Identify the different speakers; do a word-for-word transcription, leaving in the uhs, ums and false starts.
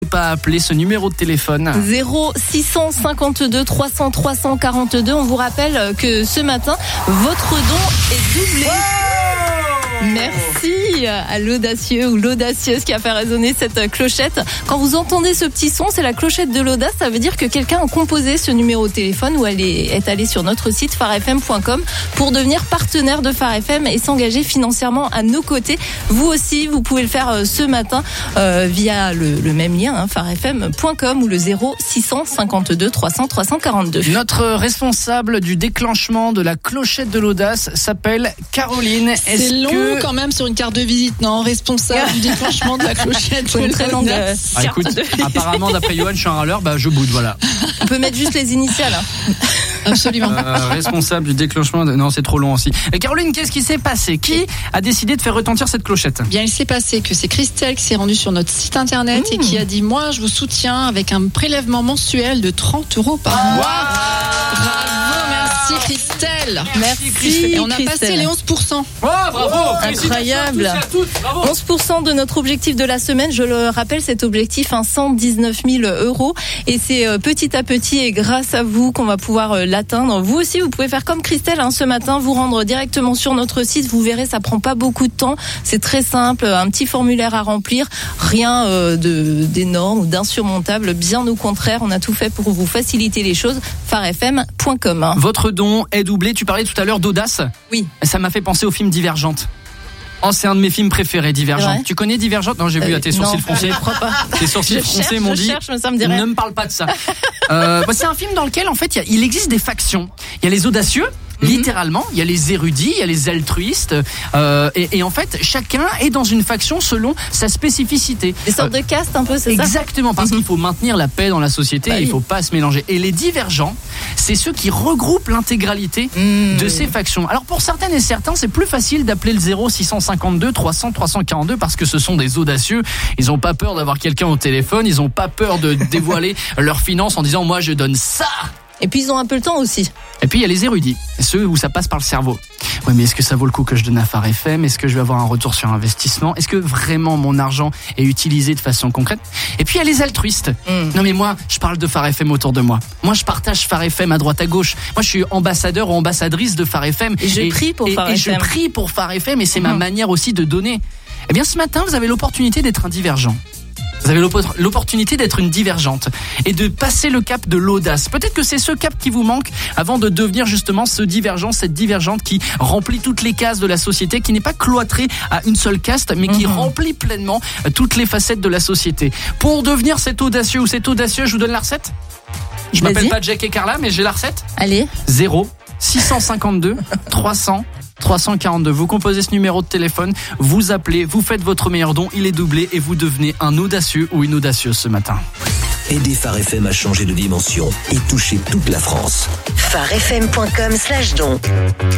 Speaker 1: pas à appeler ce numéro de téléphone.
Speaker 2: zéro six cent cinquante-deux trois cents trois cent quarante-deux. On vous rappelle que ce matin, votre don est doublé. Merci à l'audacieux ou l'audacieuse qui a fait résonner cette clochette. Quand vous entendez ce petit son, c'est la clochette de l'audace. Ça veut dire que quelqu'un a composé ce numéro de téléphone ou elle est allée sur notre site phare f m point com pour devenir partenaire de Phare F M et s'engager financièrement à nos côtés. Vous aussi, vous pouvez le faire ce matin euh, via le, le même lien, hein, phare f m point com ou le zéro six cent cinquante-deux trois cents trois cent quarante-deux.
Speaker 1: Notre responsable du déclenchement de la clochette de l'audace s'appelle Caroline.
Speaker 3: C'est
Speaker 1: Est-ce
Speaker 3: long
Speaker 1: que...
Speaker 3: quand même sur une carte de visite, non? Responsable du déclenchement de la clochette.
Speaker 2: Une très longue euh,
Speaker 1: Ah, écoute, apparemment d'après Johan, je suis un râleur, bah je boude, voilà.
Speaker 2: On peut mettre juste les initiales. Hein.
Speaker 3: Absolument.
Speaker 1: Euh, responsable du déclenchement de... Non, c'est trop long aussi. Et Caroline, qu'est-ce qui s'est passé? Qui a décidé de faire retentir cette clochette?
Speaker 3: Bien, il s'est passé que c'est Christelle qui s'est rendue sur notre site internet mmh. et qui a dit: moi, je vous soutiens avec un prélèvement mensuel de trente euros par
Speaker 1: ah
Speaker 3: mois. Bravo, merci Christelle.
Speaker 2: Merci.
Speaker 3: Christelle. Et on a
Speaker 2: Christelle.
Speaker 3: passé les onze pour cent.
Speaker 1: Oh, bravo.
Speaker 2: Incroyable.
Speaker 1: À tous, bravo.
Speaker 2: onze pour cent de notre objectif de la semaine. Je le rappelle, cet objectif, hein, cent dix-neuf mille euros. Et c'est euh, petit à petit et grâce à vous qu'on va pouvoir euh, l'atteindre. Vous aussi, vous pouvez faire comme Christelle, hein, ce matin, vous rendre directement sur notre site. Vous verrez, ça prend pas beaucoup de temps. C'est très simple. Un petit formulaire à remplir. Rien euh, de, d'énorme ou d'insurmontable. Bien au contraire, on a tout fait pour vous faciliter les choses. phare f m point com. Hein.
Speaker 1: Votre don est doublé. Tu parlais tout à l'heure d'audace.
Speaker 2: Oui.
Speaker 1: Ça m'a fait penser au film Divergente. Oh, c'est un de mes films préférés, Divergente. Tu connais Divergente? Non, j'ai vu
Speaker 2: euh,
Speaker 1: à tes sourcils
Speaker 2: non,
Speaker 1: froncés.
Speaker 2: Je crois pas.
Speaker 1: Tes sourcils
Speaker 2: je
Speaker 1: froncés
Speaker 2: cherche,
Speaker 1: m'ont
Speaker 2: je
Speaker 1: dit.
Speaker 2: Cherche, mais ça me dirait.
Speaker 1: Ne me parle pas de ça. euh, bah, c'est un film dans lequel, en fait, il, y a, il existe des factions. Il y a les audacieux. Littéralement, il y a les érudits, il y a les altruistes, euh, et, et en fait, chacun est dans une faction selon sa spécificité.
Speaker 2: Des sortes
Speaker 1: euh,
Speaker 2: de castes un peu, c'est
Speaker 1: exactement,
Speaker 2: ça?
Speaker 1: Exactement, parce mm-hmm. qu'il faut maintenir la paix dans la société, bah, il ne faut pas se mélanger. Et les divergents, c'est ceux qui regroupent l'intégralité mmh. de ces factions. Alors pour certaines et certains, c'est plus facile d'appeler le zéro six cent cinquante-deux trois cents trois cent quarante-deux parce que ce sont des audacieux. Ils n'ont pas peur d'avoir quelqu'un au téléphone, ils n'ont pas peur de dévoiler leurs finances en disant « moi je donne ça ».
Speaker 2: Et puis ils ont un peu le temps aussi.
Speaker 1: Et puis il y a les érudits, ceux où ça passe par le cerveau. Oui, mais est-ce que ça vaut le coup que je donne à Phare F M? Est-ce que je vais avoir un retour sur investissement? Est-ce que vraiment mon argent est utilisé de façon concrète? Et puis il y a les altruistes. Mm. Non mais moi, je parle de Phare F M autour de moi. Moi, je partage Phare F M à droite à gauche. Moi, je suis ambassadeur ou ambassadrice de Phare F M.
Speaker 2: Et je et, prie pour
Speaker 1: et,
Speaker 2: Phare
Speaker 1: et
Speaker 2: F M.
Speaker 1: Et je prie pour Phare F M et c'est mm. ma manière aussi de donner. Eh bien, ce matin, vous avez l'opportunité d'être un divergent. Vous avez l'opportunité d'être une divergente et de passer le cap de l'audace. Peut-être que c'est ce cap qui vous manque avant de devenir justement ce divergent, cette divergente qui remplit toutes les cases de la société, qui n'est pas cloîtrée à une seule caste, mais qui mmh. remplit pleinement toutes les facettes de la société. Pour devenir cet audacieux ou cet audacieux, je vous donne la recette. Je Vas-y. m'appelle pas Jack et Carla, mais j'ai la recette.
Speaker 2: Allez.
Speaker 1: zéro six cent cinquante-deux trois cents trois cent quarante-deux. Vous composez ce numéro de téléphone, vous appelez, vous faites votre meilleur don, il est doublé et vous devenez un audacieux ou une audacieuse ce matin.
Speaker 4: Aidez Phare F M à changer de dimension et toucher toute la France.
Speaker 5: phare f m point com slash don.